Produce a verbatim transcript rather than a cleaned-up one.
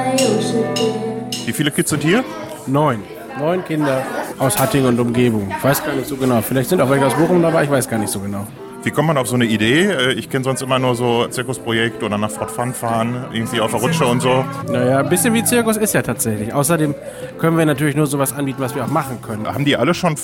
Wie viele Kids sind hier? Neun. Neun Kinder aus Hattingen und Umgebung. Ich weiß gar nicht so genau. Vielleicht sind auch welche aus Bochum dabei, ich weiß gar nicht so genau. Wie kommt man auf so eine Idee? Ich kenne sonst immer nur so Zirkusprojekte oder nach Fort Fun fahren, irgendwie auf der Rutsche und so. Naja, ein bisschen wie Zirkus ist ja tatsächlich. Außerdem können wir natürlich nur sowas anbieten, was wir auch machen können. Haben die alle schon